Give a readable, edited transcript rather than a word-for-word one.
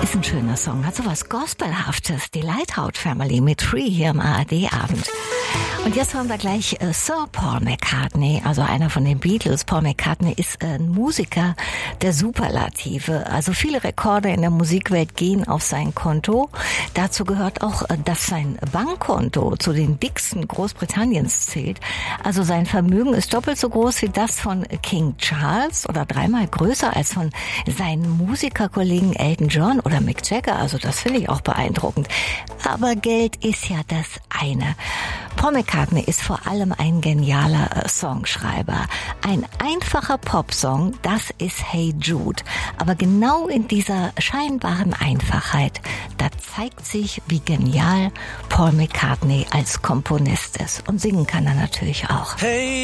Ist ein schöner Song, hat sowas Gospelhaftes. Die Lighthouse Family mit Free hier im ARD-Abend. Und jetzt hören wir gleich Sir Paul McCartney, also einer von den Beatles. Paul McCartney ist ein Musiker der Superlative. Also viele Rekorde in der Musikwelt gehen auf sein Konto. Dazu gehört auch, dass sein Bankkonto zu den dicksten Großbritanniens zählt. Also sein Vermögen ist doppelt so groß wie das von King Charles oder dreimal größer als von seinen Musikerkollegen Elton John oder Mick Jagger. Also das finde ich auch beeindruckend. Aber Geld ist ja das eine. Paul McCartney ist vor allem ein genialer Songschreiber. Ein einfacher Popsong, das ist Hey Jude. Aber genau in dieser scheinbaren Einfachheit, da zeigt sich, wie genial Paul McCartney als Komponist ist. Und singen kann er natürlich auch. Hey.